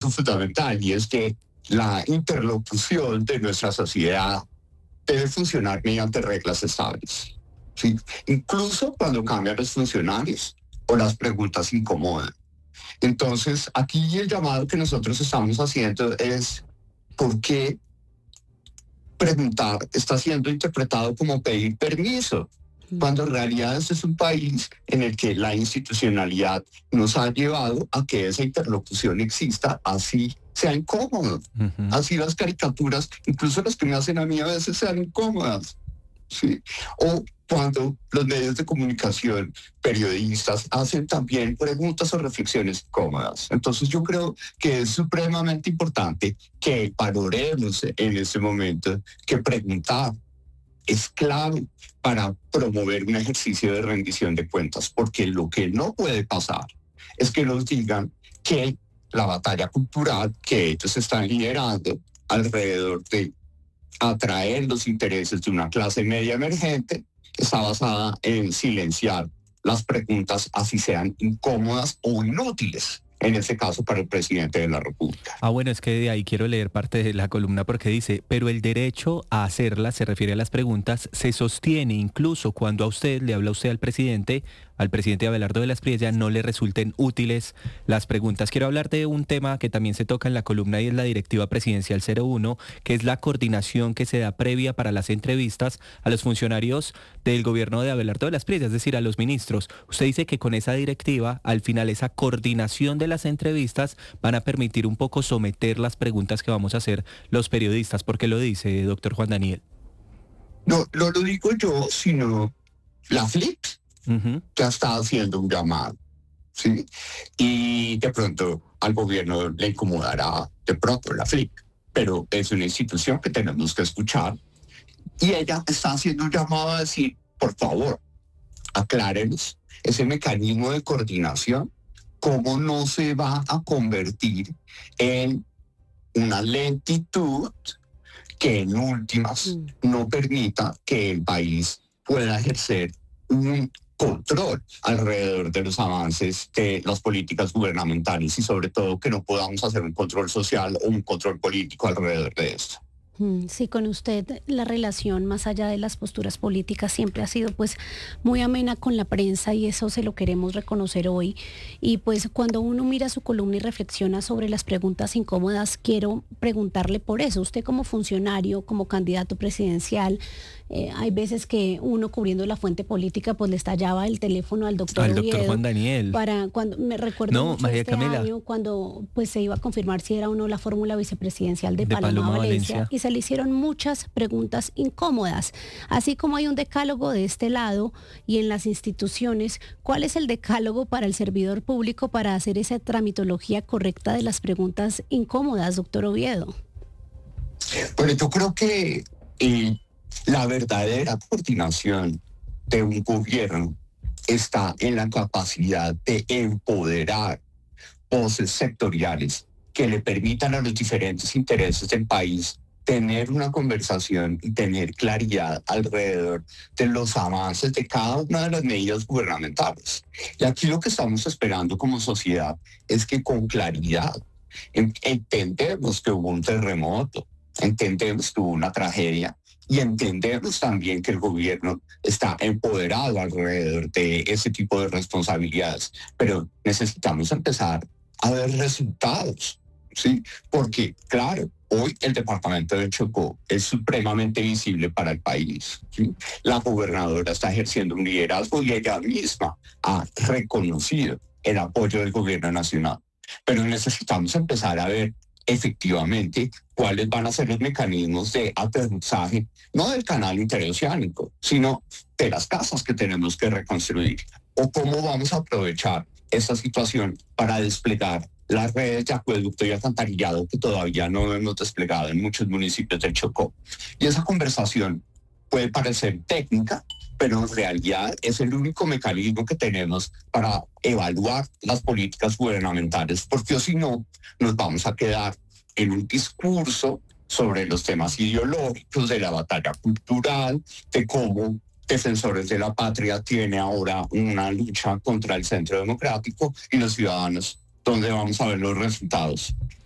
punto fundamental, y es que la interlocución de nuestra sociedad debe funcionar mediante reglas estables, ¿sí? Incluso cuando cambian los funcionarios o las preguntas incomodan. Entonces, aquí el llamado que nosotros estamos haciendo es por qué preguntar está siendo interpretado como pedir permiso, cuando en realidad este es un país en el que la institucionalidad nos ha llevado a que esa interlocución exista, así sea incómodo. Así las caricaturas, incluso las que me hacen a mí a veces, sean incómodas, ¿sí? O cuando los medios de comunicación, periodistas, hacen también preguntas o reflexiones incómodas. Entonces yo creo que es supremamente importante que valoremos en este momento que preguntar es clave para promover un ejercicio de rendición de cuentas, porque lo que no puede pasar es que nos digan que la batalla cultural que ellos están liderando alrededor de atraer los intereses de una clase media emergente está basada en silenciar las preguntas, así sean incómodas o inútiles, en este caso para el presidente de la República. Bueno, es que de ahí quiero leer parte de la columna porque dice, pero el derecho a hacerlas, se refiere a las preguntas, se sostiene incluso cuando a usted, le habla usted al presidente Abelardo de la Espriella, no le resulten útiles las preguntas. Quiero hablar de un tema que también se toca en la columna y es la Directiva Presidencial 01, que es la coordinación que se da previa para las entrevistas a los funcionarios del gobierno de Abelardo de la Espriella, es decir, a los ministros. Usted dice que con esa directiva, al final esa coordinación de las entrevistas van a permitir un poco someter las preguntas que vamos a hacer los periodistas. ¿Por qué lo dice, doctor Juan Daniel? No lo digo yo, sino la FLIP ya está haciendo un llamado, ¿sí? Y de pronto al gobierno le incomodará de pronto la FLIP, pero es una institución que tenemos que escuchar. Y ella está haciendo un llamado a decir, por favor, aclárenos ese mecanismo de coordinación, cómo no se va a convertir en una lentitud que en últimas no permita que el país pueda ejercer un control alrededor de los avances de las políticas gubernamentales y sobre todo que no podamos hacer un control social o un control político alrededor de esto. Sí, con usted la relación más allá de las posturas políticas siempre ha sido pues muy amena con la prensa y eso se lo queremos reconocer hoy. Y pues cuando uno mira su columna y reflexiona sobre las preguntas incómodas, quiero preguntarle por eso. Usted como funcionario, como candidato presidencial, hay veces que uno cubriendo la fuente política pues le estallaba el teléfono al doctor Juan Daniel. Para cuando me recuerdo mucho María este Camila. año cuando pues se iba a confirmar si era o no la fórmula vicepresidencial de Paloma Valencia y se le hicieron muchas preguntas incómodas. Así como hay un decálogo de este lado y en las instituciones, ¿cuál es el decálogo para el servidor público para hacer esa tramitología correcta de las preguntas incómodas, doctor Oviedo? Bueno, yo creo que la verdadera coordinación de un gobierno está en la capacidad de empoderar voces sectoriales que le permitan a los diferentes intereses del país tener una conversación y tener claridad alrededor de los avances de cada una de las medidas gubernamentales. Y aquí lo que estamos esperando como sociedad es que con claridad entendemos que hubo un terremoto, entendemos que hubo una tragedia y entendemos también que el gobierno está empoderado alrededor de ese tipo de responsabilidades, pero necesitamos empezar a ver resultados, ¿sí? Porque, claro, hoy el departamento de Chocó es supremamente visible para el país, ¿sí? La gobernadora está ejerciendo un liderazgo y ella misma ha reconocido el apoyo del gobierno nacional. Pero necesitamos empezar a ver efectivamente cuáles van a ser los mecanismos de aterrizaje, no del canal interoceánico, sino de las casas que tenemos que reconstruir, o cómo vamos a aprovechar esta situación para desplegar las redes de acueducto y alcantarillado que todavía no hemos desplegado en muchos municipios del Chocó. Y esa conversación puede parecer técnica, pero en realidad es el único mecanismo que tenemos para evaluar las políticas gubernamentales, porque si no, nos vamos a quedar en un discurso sobre los temas ideológicos, de la batalla cultural, de cómo Defensores de la Patria tiene ahora una lucha contra el Centro Democrático y los ciudadanos, donde vamos a ver los resultados.